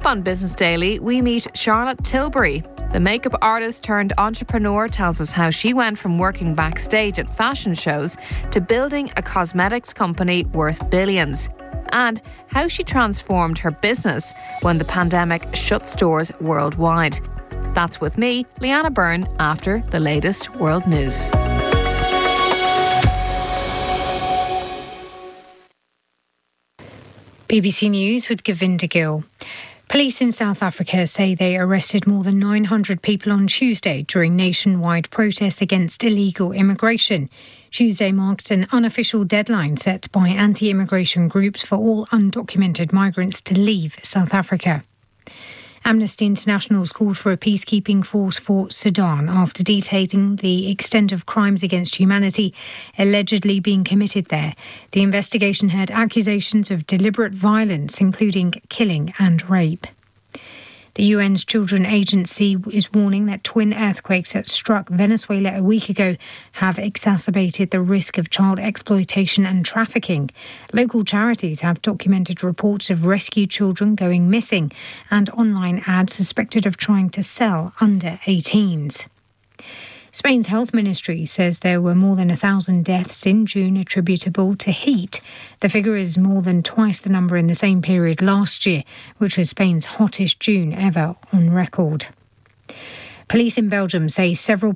on Business Daily, we meet Charlotte Tilbury. The makeup artist turned entrepreneur tells us how she went from working backstage at fashion shows to building a cosmetics company worth billions, and how she transformed her business when the pandemic shut stores worldwide. That's with me, Leanna Byrne, after the latest world news. BBC News with Govinda Gill. Police in South Africa say they arrested more than 900 people on Tuesday during nationwide protests against illegal immigration. Tuesday marked an unofficial deadline set by anti-immigration groups for all undocumented migrants to leave South Africa. Amnesty International's called for a peacekeeping force for Sudan after detailing the extent of crimes against humanity allegedly being committed there. The investigation had accusations of deliberate violence, including killing and rape. The UN's Children Agency is warning that twin earthquakes that struck Venezuela a week ago have exacerbated the risk of child exploitation and trafficking. Local charities have documented reports of rescued children going missing and online ads suspected of trying to sell under 18s. Spain's health ministry says there were more than 1,000 deaths in June attributable to heat. The figure is more than twice the number in the same period last year, which was Spain's hottest June ever on record. Police in Belgium say several